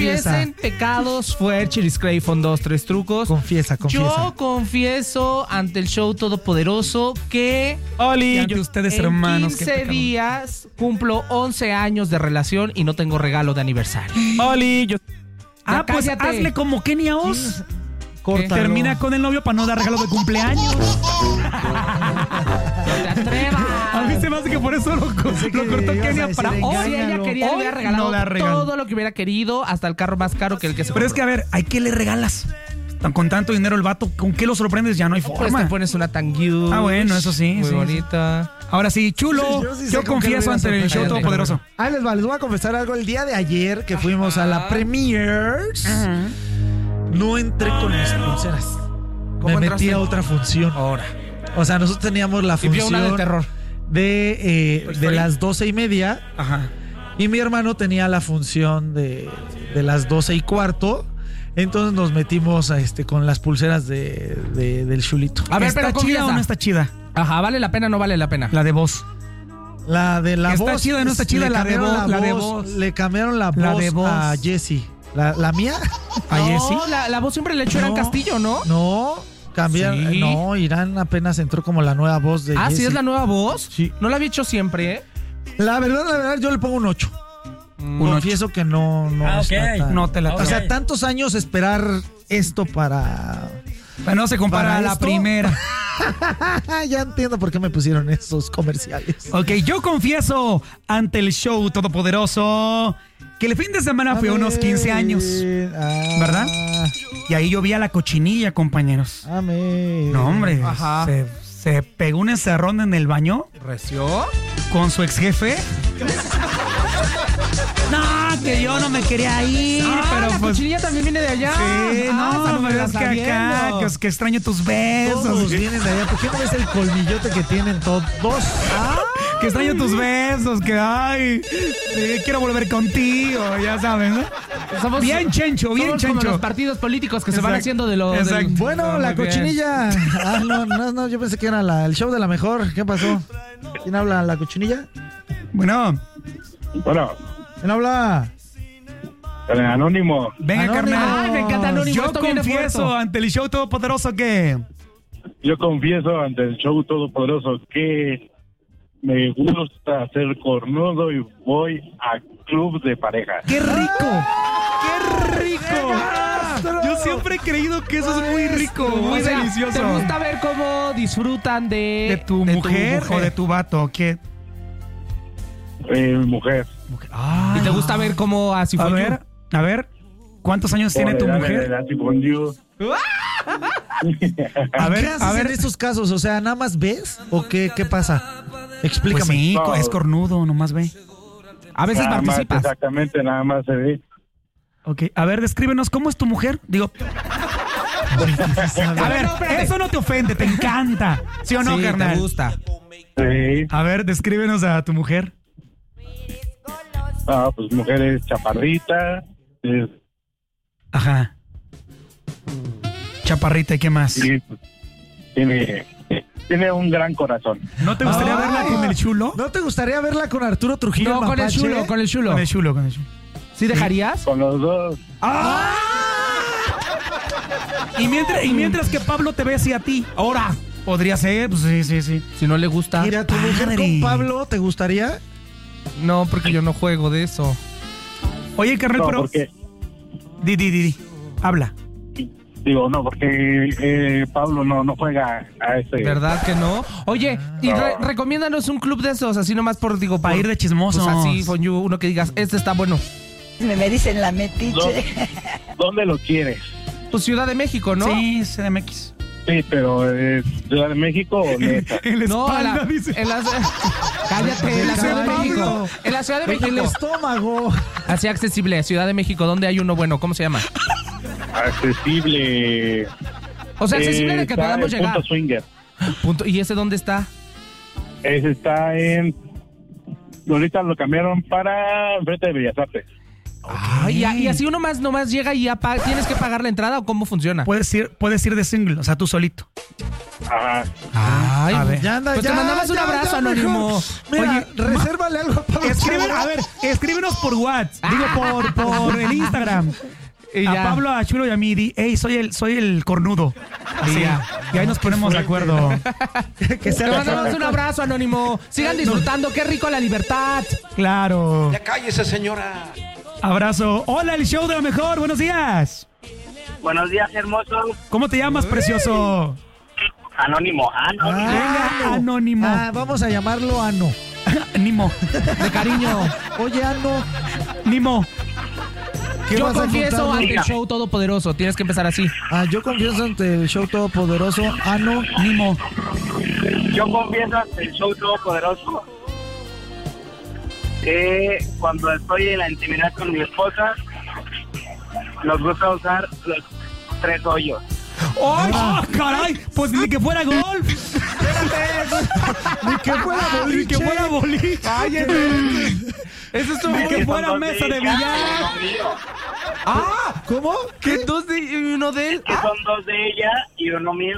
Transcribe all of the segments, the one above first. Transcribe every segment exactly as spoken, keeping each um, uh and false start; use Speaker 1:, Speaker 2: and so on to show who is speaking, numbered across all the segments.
Speaker 1: Confiesen pecados, fue Chiris Clayton, dos, tres trucos.
Speaker 2: Confiesa, confiesa.
Speaker 1: Yo confieso ante el show todopoderoso que
Speaker 3: Oli, ante ustedes
Speaker 1: en
Speaker 3: hermanos.
Speaker 1: quince días cumplo once años de relación y no tengo regalo de aniversario.
Speaker 3: Oli, yo... Ah,
Speaker 1: Ya
Speaker 3: pues
Speaker 1: cállate.
Speaker 3: hazle como Kenia Oz.
Speaker 2: Córtalo.
Speaker 3: Termina con el novio para no dar regalo de cumpleaños.
Speaker 1: No te atrevas.
Speaker 3: A mí se me hace que por eso lo, lo cortó Kenia para
Speaker 1: O
Speaker 3: hoy.
Speaker 1: si ella quería, le hubiera
Speaker 3: Hoy
Speaker 1: regalado
Speaker 3: no da regalo.
Speaker 1: todo lo que hubiera querido, hasta el carro más caro que el que se
Speaker 3: Pero es que, a ver, ¿hay qué le regalas? Tan- Con tanto dinero el vato, ¿con qué lo sorprendes? Ya no hay
Speaker 1: Pues
Speaker 3: forma.
Speaker 1: te pones una tanguiu.
Speaker 3: Ah, bueno, eso sí,
Speaker 1: Muy
Speaker 3: sí,
Speaker 1: bonita.
Speaker 3: Ahora sí, chulo.
Speaker 2: Sí, yo
Speaker 3: yo
Speaker 2: sí sé con qué
Speaker 3: confieso
Speaker 2: le voy a
Speaker 3: ante el show
Speaker 1: sorprender.
Speaker 3: todopoderoso.
Speaker 2: Ahí les va, les voy a confesar algo. El día de ayer que fuimos a la Premiers, no entré con mis pulseras. Me metí
Speaker 1: entraste?
Speaker 2: a otra función.
Speaker 1: Ahora.
Speaker 2: O sea, nosotros teníamos la
Speaker 1: Y vio
Speaker 2: función
Speaker 1: una de terror.
Speaker 2: de, eh,
Speaker 1: Toy
Speaker 2: de
Speaker 1: Story.
Speaker 2: las doce y media.
Speaker 3: Ajá.
Speaker 2: Y mi hermano tenía la función de, de las doce y cuarto. Entonces nos metimos a este, con las pulseras de, de- del chulito.
Speaker 1: A ver,
Speaker 3: ¿Está
Speaker 1: pero
Speaker 3: chida
Speaker 1: confiesa.
Speaker 3: o no está chida?
Speaker 1: Ajá, ¿vale la pena o no vale la pena?
Speaker 3: La de voz.
Speaker 2: La de la
Speaker 3: ¿Está
Speaker 2: voz.
Speaker 3: chida o no está chida?
Speaker 2: le
Speaker 3: La de
Speaker 2: cambiaron
Speaker 3: voz, la de voz.
Speaker 2: Le cambiaron la,
Speaker 3: La
Speaker 2: voz,
Speaker 3: de voz.
Speaker 2: a Jessie. ¿La, la mía?
Speaker 3: ¿A
Speaker 1: no,
Speaker 3: Jessie?
Speaker 1: la, la voz siempre le echó Irán
Speaker 2: No.
Speaker 1: Castillo, ¿no?
Speaker 2: No, cambiaron.
Speaker 1: Sí.
Speaker 2: No, Irán apenas entró como la nueva voz de
Speaker 1: Ah, ¿sí
Speaker 2: Jessie.
Speaker 1: es la nueva voz?
Speaker 2: Sí.
Speaker 1: No la había hecho siempre, ¿eh?
Speaker 2: La verdad, la verdad, yo le pongo un ocho.
Speaker 3: Un
Speaker 2: Confieso que no, no
Speaker 4: Ah,
Speaker 2: está
Speaker 4: ok.
Speaker 2: tan-
Speaker 3: No te la
Speaker 2: O sea,
Speaker 4: Ok.
Speaker 2: tantos años esperar esto para...
Speaker 3: No se compara
Speaker 2: ¿Para
Speaker 3: a la
Speaker 2: esto?
Speaker 3: primera.
Speaker 2: Ya entiendo por qué me pusieron esos comerciales.
Speaker 3: Ok, yo confieso ante el show todopoderoso que el fin de semana fue
Speaker 2: A
Speaker 3: unos
Speaker 2: ver,
Speaker 3: quince años.
Speaker 2: ah,
Speaker 3: ¿Verdad? Y ahí yo vi a la cochinilla, compañeros.
Speaker 2: Amén.
Speaker 3: No, hombre.
Speaker 1: Ajá.
Speaker 3: Se, se pegó un encerrón en el baño
Speaker 1: ¿Reció?
Speaker 3: con su ex jefe. No, que yo no me quería ir,
Speaker 1: Ah,
Speaker 3: pero
Speaker 1: la
Speaker 3: pues.
Speaker 1: cochinilla también viene de allá.
Speaker 3: Sí,
Speaker 1: Ah, esa
Speaker 3: no,
Speaker 1: me
Speaker 3: pero
Speaker 1: la
Speaker 3: es que acá,
Speaker 1: sabiendo.
Speaker 3: que, es que extraño tus besos.
Speaker 2: Todos vienen de allá. ¿Por qué no ves el colmillote que tienen todos? Ah,
Speaker 3: Que extraño tus besos, que ay, eh, quiero volver contigo, ya sabes, ¿no?
Speaker 1: Somos-
Speaker 3: Bien chencho, bien
Speaker 1: somos como
Speaker 3: chencho.
Speaker 1: los partidos políticos que se van
Speaker 3: Exacto.
Speaker 1: haciendo de lo... del-
Speaker 3: Exacto.
Speaker 2: bueno,
Speaker 1: Ah,
Speaker 2: la
Speaker 1: muy bien.
Speaker 2: cochinilla. Ah, no, no, no, yo pensé que era la- el show de la mejor. ¿Qué pasó? ¿Quién habla? ¿La cochinilla?
Speaker 3: Bueno,
Speaker 5: Bueno,
Speaker 2: ¿Quién habla?
Speaker 5: el anónimo,
Speaker 3: venga,
Speaker 2: Anónimo.
Speaker 3: carnal.
Speaker 1: Ay, me encanta Anónimo.
Speaker 3: Yo
Speaker 1: Esto viene
Speaker 3: confieso
Speaker 1: fuerte.
Speaker 3: ante el show todopoderoso que
Speaker 5: yo confieso ante el show todopoderoso que me gusta ser cornudo y voy a club de pareja.
Speaker 3: ¡qué rico! ¡Qué rico! Yo siempre he creído que eso es muy rico, muy
Speaker 1: O sea,
Speaker 3: delicioso.
Speaker 1: ¿te gusta ver cómo disfrutan de...
Speaker 3: ¿De tu, mujer, o de tu vato? ¿Qué?
Speaker 5: Eh, mujer.
Speaker 3: Ah,
Speaker 1: ¿Y te gusta ver cómo así
Speaker 3: a
Speaker 1: fue?
Speaker 3: ver, a ver, ¿cuántos años tiene tu
Speaker 5: Dale,
Speaker 3: mujer?
Speaker 5: dale, así con you.
Speaker 3: A ver,
Speaker 2: ¿Qué haces
Speaker 3: a ver.
Speaker 2: en estos casos? O sea, ¿nada más ves? ¿O qué, qué pasa? Explícame.
Speaker 3: Pues sí,
Speaker 5: No.
Speaker 3: es cornudo, nomás ve.
Speaker 1: A veces
Speaker 5: Nada más,
Speaker 1: participas.
Speaker 5: exactamente, nada más se ve.
Speaker 3: Ok, a ver, descríbenos, ¿cómo es tu mujer? Digo, a ver,
Speaker 1: no, espérate.
Speaker 3: eso no te ofende, te encanta. ¿Sí o no,
Speaker 1: Sí,
Speaker 3: carnal?
Speaker 1: te gusta.
Speaker 5: Sí.
Speaker 3: A ver, descríbenos a tu mujer.
Speaker 5: Ah, pues mujer es chaparrita, es,
Speaker 3: Ajá. Chaparrita, ¿y qué más?
Speaker 5: y, pues, tiene, tiene un gran corazón.
Speaker 3: ¿No te gustaría
Speaker 2: Ay.
Speaker 3: verla con el chulo?
Speaker 2: ¿No te gustaría verla con Arturo Trujillo?
Speaker 1: No,
Speaker 2: el
Speaker 1: con el
Speaker 2: mapache?
Speaker 1: chulo, con el chulo.
Speaker 3: Con el chulo, con el chulo.
Speaker 1: ¿Sí dejarías?
Speaker 5: Con los dos.
Speaker 3: Y mientras, y mientras que Pablo te ve así a ti, ahora, podría ser, pues sí, sí, sí.
Speaker 1: Si no le gusta.
Speaker 2: Mira, ¿tu mujer
Speaker 3: Padre.
Speaker 2: con Pablo te gustaría?
Speaker 1: No, porque yo no juego de eso.
Speaker 3: Oye, carnal,
Speaker 5: No,
Speaker 3: pero...
Speaker 5: porque,
Speaker 3: Di, di, di, di. Habla.
Speaker 5: digo, no, porque eh, Pablo no, no juega a ese.
Speaker 1: ¿Verdad que no? Oye, y
Speaker 5: No.
Speaker 1: re- recomiéndanos un club de esos, así nomás por, digo,
Speaker 3: Para
Speaker 1: por-
Speaker 3: ir de chismosos.
Speaker 1: Pues así, con you, uno que digas, este está bueno.
Speaker 6: Me, me dicen la metiche.
Speaker 5: ¿Dónde, dónde lo quieres?
Speaker 1: Pues Ciudad de México, ¿no?
Speaker 3: Sí, C D M X.
Speaker 5: Sí, pero ¿es Ciudad de México o neta?
Speaker 3: En la
Speaker 1: No,
Speaker 3: espalda,
Speaker 1: la-
Speaker 3: dice.
Speaker 1: en la, cállate, en la Ciudad de
Speaker 2: Pablo.
Speaker 1: México. En la Ciudad de
Speaker 2: En el
Speaker 1: México.
Speaker 2: estómago.
Speaker 1: Así accesible, Ciudad de México, ¿dónde hay uno bueno? ¿Cómo se llama?
Speaker 5: Accesible.
Speaker 1: O sea, accesible
Speaker 5: eh,
Speaker 1: de que
Speaker 5: está
Speaker 1: podamos
Speaker 5: en
Speaker 1: llegar.
Speaker 5: Punto Swinger.
Speaker 1: Punto. ¿Y ese dónde está?
Speaker 5: Ese está en. Ahorita lo cambiaron para enfrente de Bellas Artes.
Speaker 1: Ay, y, y así uno más nomás llega y ya pa- tienes que pagar la entrada o cómo funciona.
Speaker 3: Puedes ir, puedes ir de single, o sea, tú solito.
Speaker 5: Ajá.
Speaker 3: Ah,
Speaker 1: Ay,
Speaker 3: A ver.
Speaker 2: Ya anda,
Speaker 1: pues
Speaker 2: ya,
Speaker 1: te mandamos un
Speaker 2: ya,
Speaker 1: abrazo,
Speaker 2: ya,
Speaker 1: Anónimo.
Speaker 2: mejor. Mira,
Speaker 3: Oye,
Speaker 2: resérvale algo a Pablo.
Speaker 3: Escribe,
Speaker 2: Chulo.
Speaker 3: a ver, escríbenos por WhatsApp. Digo, por, por el Instagram.
Speaker 1: Y
Speaker 3: a
Speaker 1: ya.
Speaker 3: Pablo, a Chulo y a mí, di, hey, soy el, soy el cornudo.
Speaker 1: Y
Speaker 3: Sí.
Speaker 1: ya.
Speaker 3: Y ahí nos ponemos de acuerdo.
Speaker 2: Que sea
Speaker 1: Te
Speaker 2: la
Speaker 1: mandamos
Speaker 2: cara.
Speaker 1: un abrazo, Anónimo. Sigan disfrutando, qué rico la libertad.
Speaker 3: Claro.
Speaker 4: Ya cállese, señora.
Speaker 3: Abrazo. Hola, el show de lo mejor. Buenos días.
Speaker 7: Buenos días, hermoso.
Speaker 3: ¿Cómo te llamas, precioso?
Speaker 7: Anónimo, anónimo.
Speaker 3: Venga,
Speaker 2: Ano.
Speaker 3: Anónimo.
Speaker 2: Ah, vamos a llamarlo Ano.
Speaker 3: Nimo.
Speaker 1: De cariño.
Speaker 2: Oye, Ano,
Speaker 3: Nimo.
Speaker 2: ¿qué
Speaker 1: Yo
Speaker 2: vas a
Speaker 1: confieso
Speaker 2: contarnos?
Speaker 1: ante el show todopoderoso. Tienes que empezar así.
Speaker 2: Ah, yo confieso ante el show todopoderoso. Ano,
Speaker 3: Nimo.
Speaker 7: Yo confieso ante el show todopoderoso que cuando estoy en la intimidad con mi esposa, nos gusta usar los tres hoyos.
Speaker 3: ¡Ay, ah, caray! Pues ni que fuera golf.
Speaker 2: ni que fuera
Speaker 3: Ni
Speaker 2: boliche.
Speaker 3: que fuera boliche.
Speaker 1: Eso estuvo
Speaker 3: Ni
Speaker 1: muy...
Speaker 3: que
Speaker 7: Son
Speaker 3: fuera
Speaker 7: dos
Speaker 3: mesa de
Speaker 7: ella
Speaker 3: billar.
Speaker 7: y uno mío.
Speaker 1: ¡Ah!
Speaker 2: ¿Cómo?
Speaker 1: ¿Qué? ¿Dos de y uno de él?
Speaker 7: Que son dos de ella y uno mío.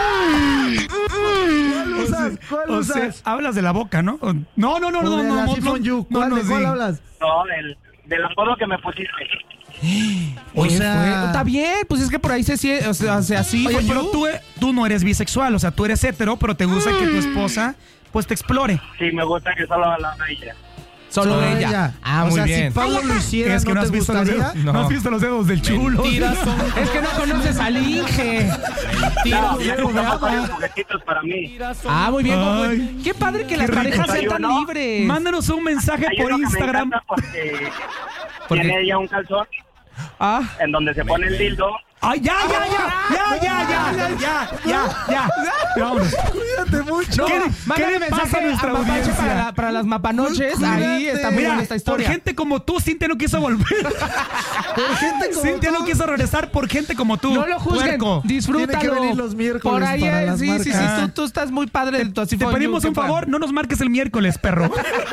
Speaker 2: ¿Cuál usas? ¿Cuál
Speaker 3: O sea,
Speaker 2: usas?
Speaker 3: hablas de la boca, ¿no? No, no, no,
Speaker 2: O
Speaker 3: no,
Speaker 2: de
Speaker 3: no,
Speaker 2: la
Speaker 3: no,
Speaker 2: Siphon
Speaker 3: no,
Speaker 2: You.
Speaker 3: no,
Speaker 2: ¿Cuál,
Speaker 3: no,
Speaker 2: ¿De cuál
Speaker 3: sí.
Speaker 2: hablas?
Speaker 7: No, del, del apodo que me pusiste.
Speaker 2: O
Speaker 1: Oye,
Speaker 2: sea-
Speaker 1: fue- está bien, pues es que por ahí se sie- o sea, o sea, así.
Speaker 3: Oye,
Speaker 1: fue
Speaker 3: pero
Speaker 1: you.
Speaker 3: tú, tú no eres bisexual, o sea, tú eres hetero, pero te gusta que tu esposa, pues, te explore.
Speaker 7: Sí, me gusta que solo habla ella.
Speaker 1: Solo
Speaker 2: Solo
Speaker 1: ella.
Speaker 2: ella.
Speaker 1: Ah,
Speaker 2: o
Speaker 1: muy
Speaker 2: sea,
Speaker 1: bien.
Speaker 2: si Pablo lo hiciera,
Speaker 3: Es que
Speaker 2: ¿no,
Speaker 3: no has
Speaker 2: te
Speaker 3: visto los
Speaker 2: gustaría?
Speaker 3: dedos, no.
Speaker 1: No.
Speaker 3: has visto los dedos del chulo.
Speaker 1: Mentiras son- Es que no conoces al Inge.
Speaker 7: No,
Speaker 2: ya
Speaker 7: ya
Speaker 2: no me
Speaker 7: compramos
Speaker 2: ama.
Speaker 7: varios juguetitos para mí.
Speaker 1: Ah, muy bien.
Speaker 3: Ay.
Speaker 1: Pues, qué padre que las
Speaker 3: Qué rico.
Speaker 1: parejas sean tan
Speaker 7: ¿no?
Speaker 1: libres.
Speaker 3: Mándanos un mensaje
Speaker 7: Hay
Speaker 3: por
Speaker 7: uno que me
Speaker 3: Instagram.
Speaker 7: encanta porque
Speaker 1: ¿Por qué?
Speaker 7: tiene ella un calzón
Speaker 1: Ah.
Speaker 7: en donde se pone el dildo.
Speaker 3: ¡Ay, ya, ya, ya! ¡Ya, ya, ya! ¡Ya, ya, ya! Ya, vámonos.
Speaker 2: Cuídate mucho.
Speaker 3: ¿Qué,
Speaker 1: Mándale
Speaker 3: ¿qué le
Speaker 1: mensaje
Speaker 3: pasa a nuestra
Speaker 1: Mapache
Speaker 3: audiencia?
Speaker 1: para, la- para las mapanoches.
Speaker 2: Cuídate.
Speaker 1: Ahí está muy
Speaker 3: Mira,
Speaker 1: buena esta
Speaker 3: por
Speaker 1: historia.
Speaker 3: gente como tú, Cintia no quiso volver.
Speaker 2: Por gente como
Speaker 3: Cintia
Speaker 2: tú.
Speaker 3: no quiso regresar por gente como tú.
Speaker 1: No lo juzguen,
Speaker 3: puerco.
Speaker 1: disfrútalo.
Speaker 2: Tiene que venir los miércoles
Speaker 1: Por ahí,
Speaker 2: para
Speaker 1: eh,
Speaker 2: las
Speaker 1: sí, sí, sí,
Speaker 2: marcas.
Speaker 1: tú, tú estás muy padre de tu así
Speaker 3: Te
Speaker 1: fue
Speaker 3: pedimos
Speaker 1: you,
Speaker 3: un
Speaker 1: qué
Speaker 3: favor,
Speaker 1: padre.
Speaker 3: no nos marques el miércoles, perro.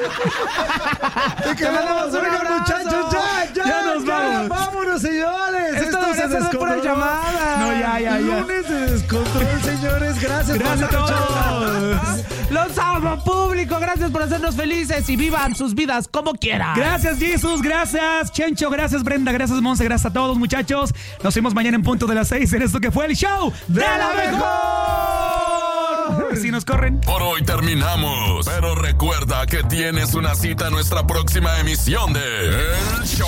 Speaker 2: Te
Speaker 1: mandamos un
Speaker 2: Oigan,
Speaker 1: abrazo.
Speaker 2: muchachos, ya, ya,
Speaker 3: Ya nos vamos.
Speaker 2: Vámonos, señores.
Speaker 1: Esto debería ser de pura llamada.
Speaker 3: No, ya, ya, ya.
Speaker 2: Lunes de descontrol, señores. Gracias,
Speaker 3: Gracias
Speaker 2: por
Speaker 3: a
Speaker 2: escucharnos.
Speaker 3: todos.
Speaker 1: Los amo, público. Gracias por hacernos felices y vivan sus vidas como quieran.
Speaker 3: Gracias, Jesus. Gracias, Chencho. Gracias, Brenda. Gracias, Monse. Gracias a todos, muchachos. Nos vemos mañana en punto de las seis en esto que fue el show de la mejor. Si nos corren.
Speaker 8: Por hoy terminamos, pero recuerda que tienes una cita en nuestra próxima emisión de El Show